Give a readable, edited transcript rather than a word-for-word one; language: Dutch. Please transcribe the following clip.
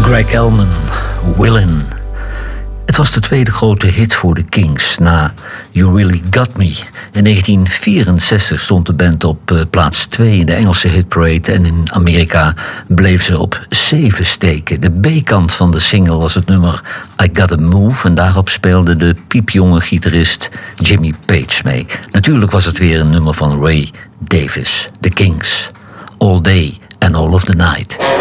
Greg Elman, Willin'. Het was de tweede grote hit voor de Kings na You Really Got Me. In 1964 stond de band op plaats 2 in de Engelse hitparade en in Amerika bleef ze op 7 steken. De B-kant van de single was het nummer I Gotta Move en daarop speelde de piepjonge gitarist Jimmy Page mee. Natuurlijk was het weer een nummer van Ray Davies, The Kings, All Day and All of the Night.